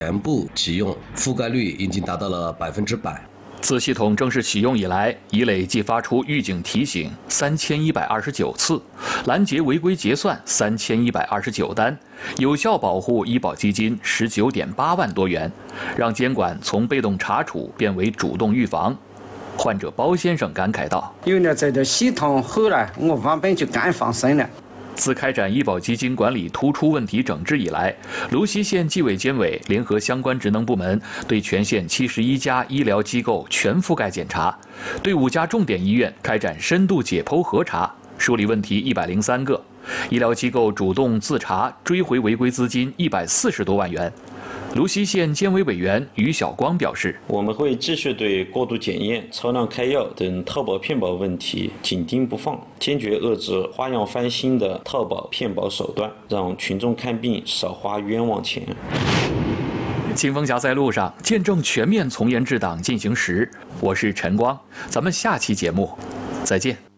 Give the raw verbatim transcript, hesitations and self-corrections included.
全部启用，覆盖率已经达到了百分之百。 自系统正式启用以来，已累计发出预警提醒三千一百二十九次，拦截违规结算三千一百二十九单，有效保护医保基金十九点八万多元，让监管从被动查处变为主动预防。患者包先生感慨道：“ 有了这个系统后来，我根本就敢放心了。” 自开展医保基金管理突出问题整治以来，泸溪县纪委监委联合相关职能部门对全县七十一家医疗机构全覆盖检查，对五家重点医院开展深度解剖核查，梳理问题一百零三个，医疗机构主动自查，追回违规资金一百四十多万元。泸溪县监委委员于晓光表示， 我们会继续对过度检验、超量开药等套保骗保问题紧盯不放，坚决遏制花样翻新的套保骗保手段，让群众看病少花冤枉钱。 清风侠在路上，见证全面从严治党进行时。我是陈光，咱们下期节目再见。